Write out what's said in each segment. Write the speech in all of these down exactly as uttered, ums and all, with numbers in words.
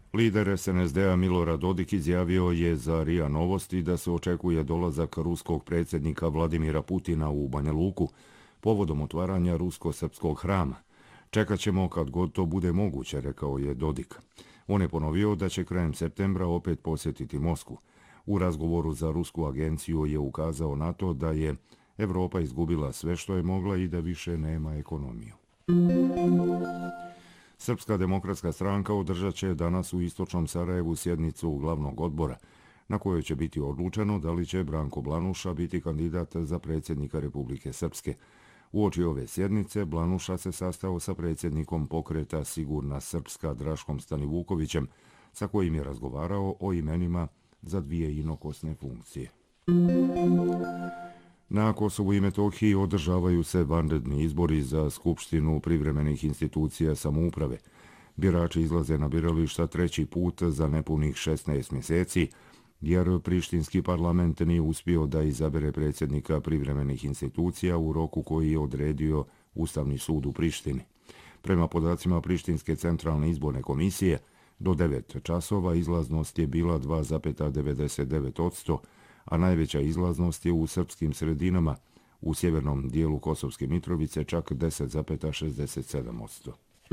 Lider es en es de a Milorad Dodik izjavio je za R I A Novosti da se očekuje dolazak ruskog predsjednika Vladimira Putina u Banja Luku povodom otvaranja rusko-srpskog hrama. Čekat ćemo kad god to bude moguće, rekao je Dodik. On je ponovio da će krajem septembra opet posjetiti Moskvu. U razgovoru za rusku agenciju je ukazao na to da je Evropa izgubila sve što je mogla i da više nema ekonomiju. Srpska demokratska stranka održat će danas u istočnom Sarajevu sjednicu glavnog odbora, na kojoj će biti odlučeno da li će Branko Blanuša biti kandidat za predsjednika Republike Srpske. Uoči ove sjednice Blanuša se sastao sa predsjednikom pokreta Sigurna Srpska Draškom Stanivukovićem, sa kojim je razgovarao o imenima za dvije inokosne funkcije. Na Kosovu i Metohiji održavaju se vanredni izbori za Skupštinu privremenih institucija samouprave. Birači izlaze na birališta treći put za nepunih šesnaest mjeseci, jer Prištinski parlament nije uspio da izabere predsjednika privremenih institucija u roku koji je odredio Ustavni sud u Prištini. Prema podacima Prištinske centralne izborne komisije, do devet časova izlaznost je bila dva zarez devedeset devet posto, a najveća izlaznost je u srpskim sredinama, u sjevernom dijelu Kosovske Mitrovice čak deset zarez šezdeset sedam posto.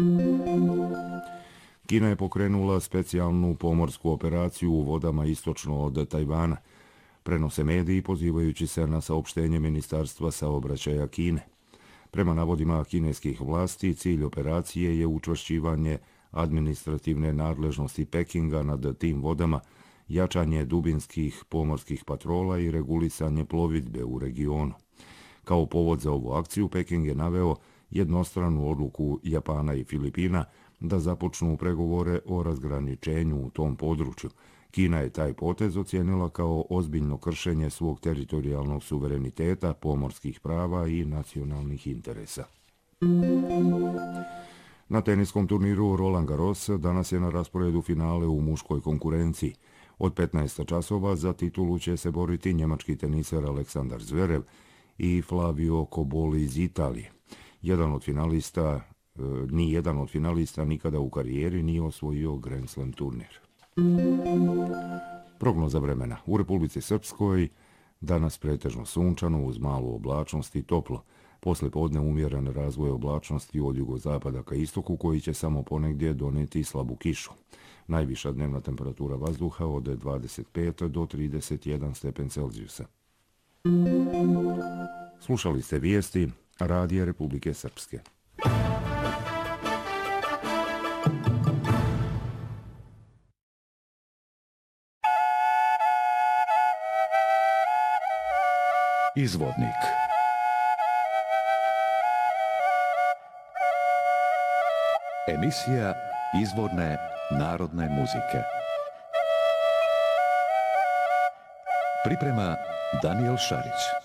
Kina je pokrenula specijalnu pomorsku operaciju u vodama istočno od Tajvana, prenose mediji pozivajući se na saopštenje Ministarstva saobraćaja Kine. Prema navodima kineskih vlasti, cilj operacije je učvršćivanje administrativne nadležnosti Pekinga nad tim vodama, jačanje dubinskih pomorskih patrola i regulisanje plovidbe u regionu. Kao povod za ovu akciju Peking je naveo jednostranu odluku Japana i Filipina da započnu pregovore o razgraničenju u tom području. Kina je taj potez ocijenila kao ozbiljno kršenje svog teritorijalnog suvereniteta, pomorskih prava i nacionalnih interesa. Na teniskom turniru Roland Garros danas je na rasporedu finale u muškoj konkurenciji. Od petnaest časova za titulu će se boriti njemački teniser Aleksandar Zverev i Flavio Cobolli iz Italije. Jedan od finalista, e, ni jedan od finalista nikada u karijeri nije osvojio Grand Slam turnir. Prognoza vremena. U Republici Srpskoj danas pretežno sunčano uz malu oblačnost i toplo. Posle podne umjeren razvoj oblačnosti od jugozapada ka istoku koji će samo ponegdje doneti slabu kišu. Najviša dnevna temperatura vazduha od dvadeset pet do trideset jedan stepen Celzijusa. Slušali ste vijesti Radija Republike Srpske. Izvodnik. Emisija izvorne narodne muzike. Priprema Daniel Šarić.